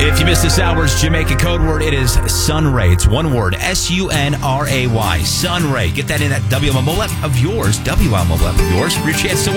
If you missed this hour's Jamaica code word, it is Sunray. It's one word, S-U-N-R-A-Y. Sunray. Get that in that WML app of yours, WML app of yours, for your chance to win.